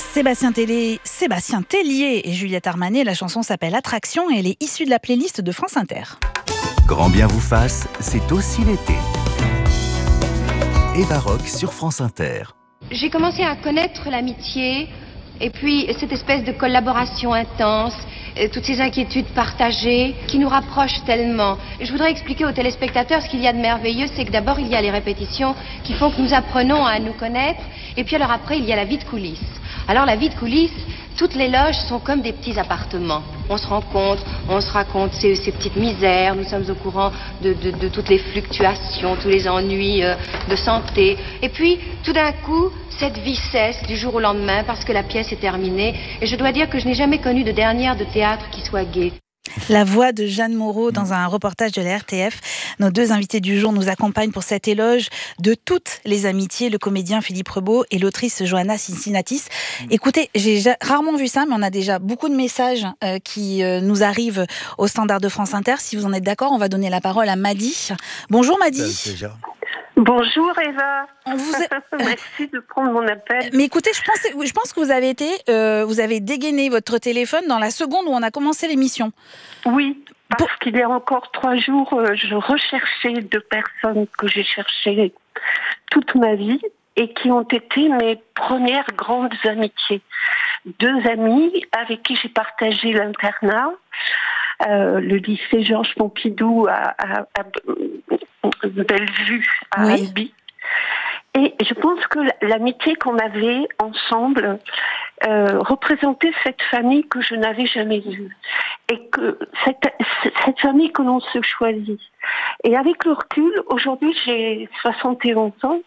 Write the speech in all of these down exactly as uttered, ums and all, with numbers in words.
Sébastien Tellier, Sébastien Tellier et Juliette Armanet. La chanson s'appelle Attraction et elle est issue de la playlist de France Inter. Grand bien vous fasse, c'est aussi l'été. Eva Rock sur France Inter. J'ai commencé à connaître l'amitié et puis cette espèce de collaboration intense, toutes ces inquiétudes partagées qui nous rapprochent tellement. Je voudrais expliquer aux téléspectateurs ce qu'il y a de merveilleux, c'est que d'abord il y a les répétitions qui font que nous apprenons à nous connaître et puis alors après il y a la vie de coulisses. Alors la vie de coulisses, toutes les loges sont comme des petits appartements. On se rencontre, on se raconte ces, ces petites misères, nous sommes au courant de, de, de toutes les fluctuations, tous les ennuis euh, de santé. Et puis, tout d'un coup, cette vie cesse du jour au lendemain parce que la pièce est terminée. Et je dois dire que je n'ai jamais connu de dernière de théâtre qui soit gaie. La voix de Jeanne Moreau dans un reportage de la R T F. Nos deux invités du jour nous accompagnent pour cet éloge de toutes les amitiés, le comédien Philippe Rebaud et l'autrice Johanna Cincinnatis. Écoutez, j'ai rarement vu ça, mais on a déjà beaucoup de messages euh, qui euh, nous arrivent au standard de France Inter. Si vous en êtes d'accord, on va donner la parole à Madi. Bonjour Madi. Bonjour Eva, on vous a... merci de prendre mon appel. Mais écoutez, je pense, je pense que vous avez été, euh, vous avez dégainé votre téléphone dans la seconde où on a commencé l'émission. Oui, parce Pour... qu'il y a encore trois jours, euh, je recherchais deux personnes que j'ai cherchées toute ma vie et qui ont été mes premières grandes amitiés. Deux amies avec qui j'ai partagé l'internat, euh, le lycée Georges Pompidou à, à, à Bellevue, à oui. Albi. Et je pense que l'amitié qu'on avait ensemble euh, représentait cette famille que je n'avais jamais vue. Et que cette, cette famille que l'on se choisit. Et avec le recul, aujourd'hui j'ai soixante et onze ans,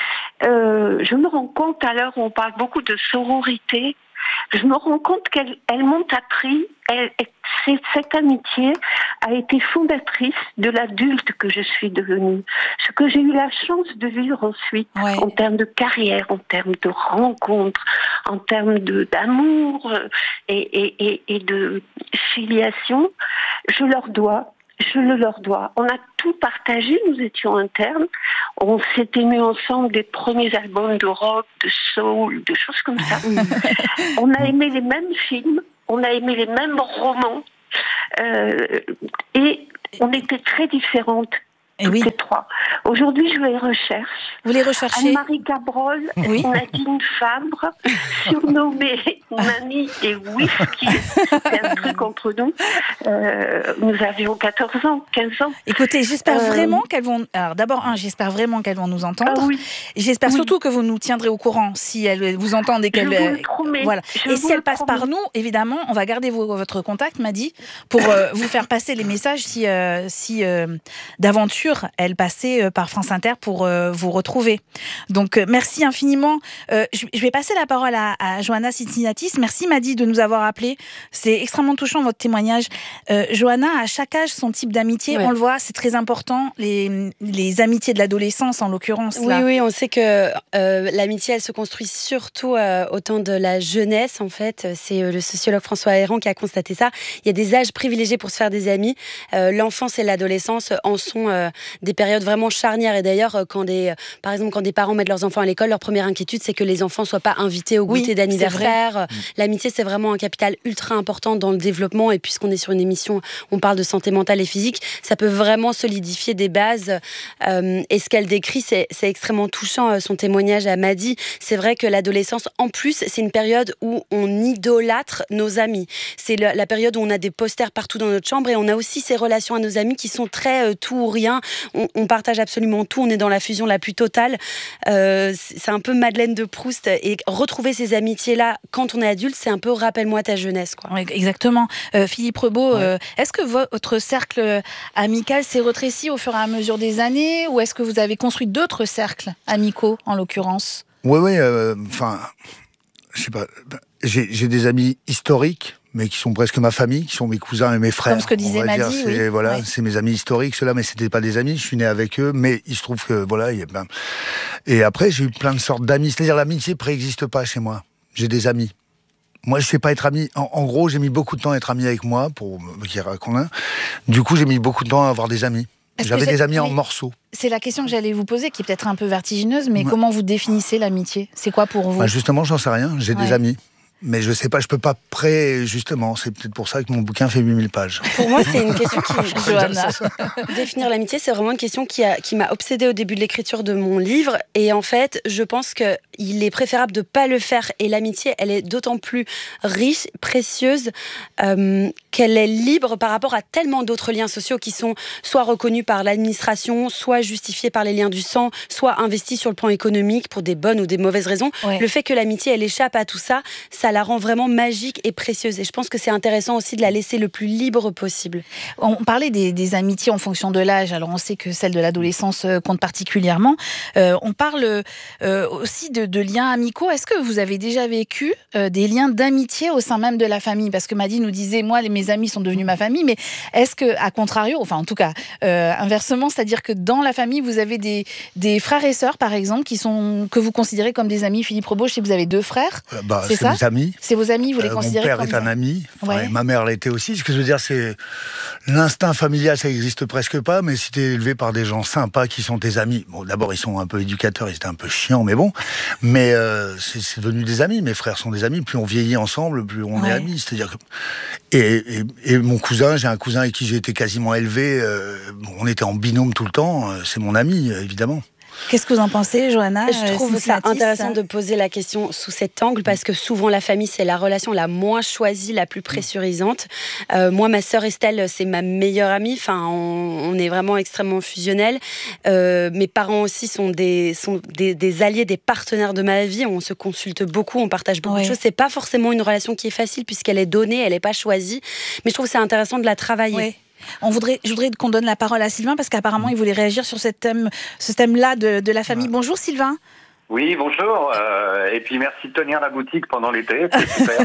euh, je me rends compte, à l'heure où on parle beaucoup de sororité, je me rends compte qu'elles elles m'ont appris, elle, cette amitié a été fondatrice de l'adulte que je suis devenue. Ce que j'ai eu la chance de vivre ensuite, ouais. en termes de carrière, en termes de rencontres, en termes de, d'amour et, et, et, et de filiation, je leur dois. Je le leur dois. On a tout partagé, nous étions internes. On s'est émus ensemble des premiers albums de rock, de soul, de choses comme ça. On a aimé les mêmes films, on a aimé les mêmes romans. Euh, et on était très différentes. Et oui. Les trois. Aujourd'hui, je les recherche. Vous les recherchez ? Anne-Marie Cabrol, oui. Nadine Fabre, surnommée Mamie et Whisky. C'était un truc entre nous. Euh, nous avions quatorze ans, quinze ans. Écoutez, j'espère euh... vraiment qu'elles vont... Alors d'abord, un, j'espère vraiment qu'elles vont nous entendre. Ah, oui. J'espère oui. surtout que vous nous tiendrez au courant si elles vous entendent et qu'elles... Je vous le promets. Voilà. Je et si elles passent promets. par nous, évidemment, on va garder vos, votre contact, Madi, pour euh, vous faire passer les messages si, euh, si euh, d'aventure elles passaient par France Inter pour euh, vous retrouver. Donc, euh, merci infiniment. Euh, je, je vais passer la parole à, à Johanna Cincinnatis. Merci, Madi, de nous avoir appelés. C'est extrêmement touchant, votre témoignage. Euh, Johanna, à chaque âge, son type d'amitié, ouais. on le voit, c'est très important. Les, les amitiés de l'adolescence, en l'occurrence. Oui, là. oui, on sait que euh, l'amitié, elle se construit surtout euh, au temps de la jeunesse, en fait. C'est euh, le sociologue François Héran qui a constaté ça. Il y a des âges privilégiés pour se faire des amis. Euh, l'enfance et l'adolescence en sont euh, des périodes vraiment charnières. Et d'ailleurs, quand des, par exemple, quand des parents mettent leurs enfants à l'école, leur première inquiétude, c'est que les enfants ne soient pas invités au goûter oui, d'anniversaire. L'amitié, c'est vraiment un capital ultra important dans le développement. Et puisqu'on est sur une émission, on parle de santé mentale et physique, ça peut vraiment solidifier des bases. Euh, et ce qu'elle décrit, c'est, c'est extrêmement touchant, son témoignage à Madi. C'est vrai que l'adolescence, en plus, c'est une période où on idolâtre nos amis. C'est la, la période où on a des posters partout dans notre chambre et on a aussi ces relations à nos amis qui sont très euh, tout ou rien. On, on partage absolument tout, on est dans la fusion la plus totale. Euh, c'est un peu Madeleine de Proust. Et retrouver ces amitiés-là quand on est adulte, c'est un peu rappelle-moi ta jeunesse, quoi. Oui, exactement. Euh, Philippe Rebaud, ouais. euh, est-ce que votre cercle amical s'est rétréci au fur et à mesure des années ou est-ce que vous avez construit d'autres cercles amicaux, en l'occurrence ? Oui, oui. Enfin, euh, je sais pas. J'ai, j'ai des amis historiques, mais qui sont presque ma famille, qui sont mes cousins et mes frères. Comme ce que disait Madi, c'est, oui. Voilà, ouais. c'est mes amis historiques, ceux-là, mais c'était pas des amis, je suis né avec eux, mais il se trouve que, voilà, il y a ben... Et après, j'ai eu plein de sortes d'amis, c'est-à-dire l'amitié préexiste pas chez moi. J'ai des amis. Moi, je sais pas être ami. En, en gros, j'ai mis beaucoup de temps à être ami avec moi, pour me dire qu'on a. Du coup, j'ai mis beaucoup de temps à avoir des amis. Parce J'avais que des amis oui. en morceaux. C'est la question que j'allais vous poser, qui est peut-être un peu vertigineuse, mais Ouais. comment vous définissez l'amitié ? C'est quoi pour vous ? Bah justement, j'en sais rien. J'ai Ouais. des amis. Mais je sais pas, je peux pas pré... Justement, c'est peut-être pour ça que mon bouquin fait huit mille pages. Pour moi, c'est une question qui... Johanna. Définir l'amitié, c'est vraiment une question qui, a, qui m'a obsédée au début de l'écriture de mon livre. Et en fait, je pense qu'il est préférable de ne pas le faire. Et l'amitié, elle est d'autant plus riche, précieuse, euh, qu'elle est libre par rapport à tellement d'autres liens sociaux qui sont soit reconnus par l'administration, soit justifiés par les liens du sang, soit investis sur le plan économique pour des bonnes ou des mauvaises raisons. Ouais. Le fait que l'amitié, elle échappe à tout ça, ça la rend vraiment magique et précieuse. Et je pense que c'est intéressant aussi de la laisser le plus libre possible. On parlait des, des amitiés en fonction de l'âge. Alors on sait que celle de l'adolescence euh, compte particulièrement. Euh, on parle euh, aussi de, de liens amicaux. Est-ce que vous avez déjà vécu euh, des liens d'amitié au sein même de la famille ? Parce que Madi nous disait, moi, les, mes amis sont devenus ma famille. Mais est-ce que, à contrario, enfin en tout cas, euh, inversement, c'est-à-dire que dans la famille, vous avez des, des frères et sœurs, par exemple, qui sont, que vous considérez comme des amis. Philippe Rebaud, je sais que vous avez deux frères. Euh, bah, c'est c'est ça mes amis. C'est vos amis, vous les Euh, considérez mon père comme est des un ami, enfin, Ouais. et ma mère l'était aussi. Ce que je veux dire, c'est l'instinct familial, ça n'existe presque pas, mais si tu es élevé par des gens sympas qui sont tes amis, bon, d'abord ils sont un peu éducateurs, ils étaient un peu chiants, mais bon, mais euh, c'est, c'est devenu des amis. Mes frères sont des amis. Plus on vieillit ensemble, plus on Ouais. est amis. C'est-à-dire que et, et, et mon cousin, j'ai un cousin avec qui j'ai été quasiment élevé. Euh, bon, on était en binôme tout le temps. euh, C'est mon ami, euh, évidemment. Qu'est-ce que vous en pensez, Johanna ? Je trouve euh, ça Cincinnatis intéressant de poser la question sous cet angle parce que souvent la famille c'est la relation la moins choisie, la plus pressurisante. Euh, moi, ma sœur Estelle, c'est ma meilleure amie. Enfin, on, on est vraiment extrêmement fusionnels. Euh, mes parents aussi sont des sont des, des alliés, des partenaires de ma vie. On se consulte beaucoup, on partage beaucoup Ouais. de choses. C'est pas forcément une relation qui est facile puisqu'elle est donnée, elle est pas choisie. Mais je trouve que c'est intéressant de la travailler. Oui. On voudrait, je voudrais qu'on donne la parole à Sylvain parce qu'apparemment il voulait réagir sur cette thème, ce thème-là de, de la famille. Bonjour Sylvain. Oui, bonjour. Euh, et puis merci de tenir la boutique pendant l'été, c'est super.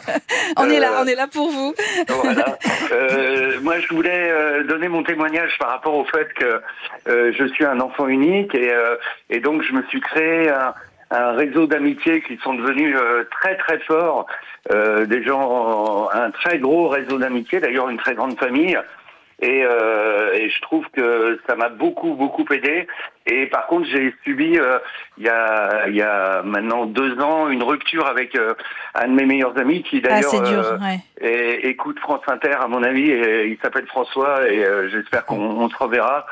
On est là, Euh, on est là pour vous. Voilà. Euh, moi, je voulais euh, donner mon témoignage par rapport au fait que euh, je suis un enfant unique et, euh, et donc je me suis créé un, un réseau d'amitiés qui sont devenus euh, très très forts. Euh, des gens, un très gros réseau d'amitiés, d'ailleurs une très grande famille. Et, euh, et je trouve que ça m'a beaucoup, beaucoup aidé. Et par contre, j'ai subi, euh, il y a, il y a maintenant deux ans, une rupture avec euh, un de mes meilleurs amis qui Ah, d'ailleurs c'est dur, euh, ouais. et- écoute France Inter, à mon avis, et il s'appelle François, et euh, j'espère qu'on on se reverra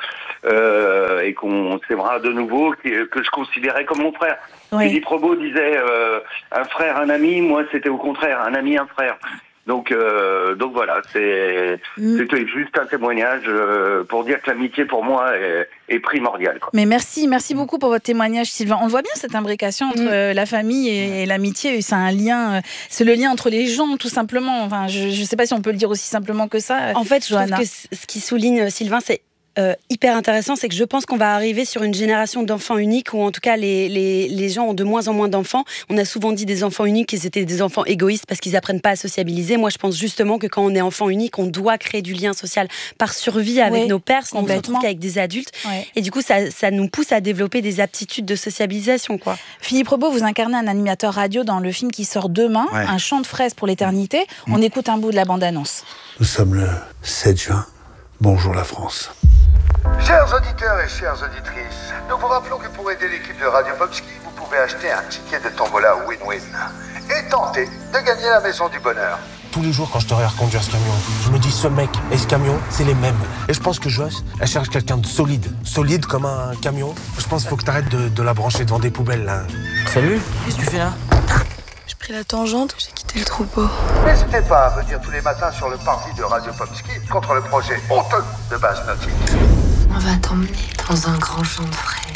euh, et qu'on s'aimera de nouveau, que, que je considérais comme mon frère. Oui. Philippe Rebaud disait euh, un frère, un ami. Moi, c'était au contraire, un ami, un frère. Donc, euh, donc voilà, c'est, Mm. c'était juste un témoignage euh, pour dire que l'amitié pour moi est, est primordiale, quoi. Mais merci, merci beaucoup pour votre témoignage, Sylvain. On voit bien cette imbrication entre Mm. euh, la famille et, et l'amitié. C'est un lien, euh, c'est le lien entre les gens, tout simplement. Enfin, je ne sais pas si on peut le dire aussi simplement que ça. En fait, je Johanna. trouve que c- ce qui souligne Sylvain, c'est euh, hyper intéressant, c'est que je pense qu'on va arriver sur une génération d'enfants uniques, où en tout cas les, les, les gens ont de moins en moins d'enfants. On a souvent dit des enfants uniques qu'ils étaient des enfants égoïstes parce qu'ils apprennent pas à sociabiliser. Moi, je pense justement que quand on est enfant unique, on doit créer du lien social par survie avec Oui, nos pères, sinon on se complètement. retrouve qu'avec des adultes. Ouais. Et du coup, ça, ça nous pousse à développer des aptitudes de sociabilisation, quoi. Philippe Rebaud, vous incarnez un animateur radio dans le film qui sort demain, Ouais. Un chant de fraises pour l'éternité. On écoute un bout de la bande-annonce. Nous sommes le sept juin. Bonjour la France. Chers auditeurs et chères auditrices, nous vous rappelons que pour aider l'équipe de Radio Popski, vous pouvez acheter un ticket de tombola win-win et tenter de gagner la maison du bonheur. Tous les jours, quand je te regarde conduire ce camion, je me dis, ce mec et ce camion, c'est les mêmes. Et je pense que Joss, elle cherche quelqu'un de solide. Solide comme un camion. Je pense qu'il faut que t'arrêtes de, de la brancher devant des poubelles, là. Salut, qu'est-ce que tu fais là? J'ai pris la tangente, j'ai quitté le troupeau. N'hésitez pas à venir tous les matins sur le parti de Radio Popski contre le projet honteux de base nautique. On va t'emmener dans un grand champ de fraises.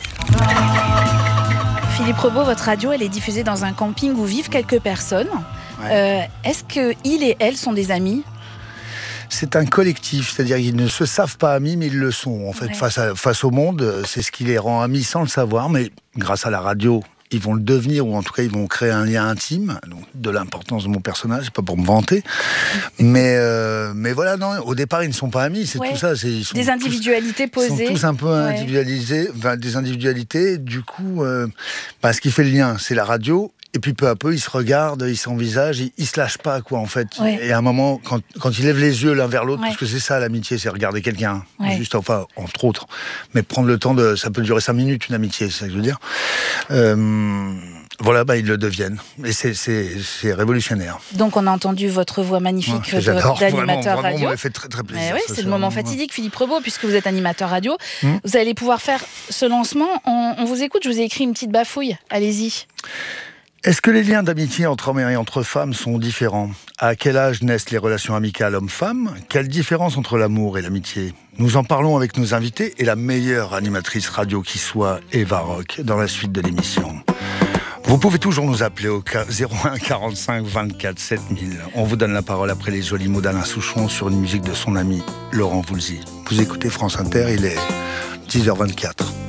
Philippe Rebaud, votre radio, elle est diffusée dans un camping où vivent quelques personnes. Euh, est-ce qu'ils et elle sont des amis ? C'est un collectif, c'est-à-dire qu'ils ne se savent pas amis, mais ils le sont. En fait, Ouais. face, à, face au monde, c'est ce qui les rend amis sans le savoir, mais grâce à la radio, ils vont le devenir, ou en tout cas, ils vont créer un lien intime, donc de l'importance de mon personnage, pas pour me vanter. Mais, euh, mais voilà, non, au départ, ils ne sont pas amis, c'est Ouais. tout ça. C'est, ils sont Des tous- individualités Ils posées. sont tous un peu Ouais. individualisés, enfin, des individualités. Du coup, euh, bah, ce qui fait le lien, c'est la radio Et puis peu à peu, ils se regardent, ils s'envisagent, ils, ils se lâchent pas, quoi, en fait. Ouais. Et à un moment, quand, quand ils lèvent les yeux l'un vers l'autre, Ouais. parce que c'est ça l'amitié, c'est regarder quelqu'un, Ouais. juste, enfin, entre autres. Mais prendre le temps de, ça peut durer cinq minutes, une amitié, c'est ça que je veux dire. Euh, voilà, bah, ils le deviennent. Et c'est, c'est, c'est révolutionnaire. Donc on a entendu votre voix magnifique Ouais, de- j'adore, d'animateur vraiment, vraiment, radio. on m'avait fait très, très plaisir. Mais oui, ça, c'est le moment vraiment- fatidique, Philippe Rebaud, puisque vous êtes animateur radio. Mmh. Vous allez pouvoir faire ce lancement. On, on vous écoute, je vous ai écrit une petite bafouille. Allez-y. Est-ce que les liens d'amitié entre hommes et entre femmes sont différents ? À quel âge naissent les relations amicales hommes-femmes ? Quelle différence entre l'amour et l'amitié ? Nous en parlons avec nos invités et la meilleure animatrice radio qui soit, Eva Rock, dans la suite de l'émission. Vous pouvez toujours nous appeler au zéro un quarante-cinq vingt-quatre sept mille. On vous donne la parole après les jolis mots d'Alain Souchon sur une musique de son ami Laurent Voulzy. Vous écoutez France Inter, il est dix heures vingt-quatre.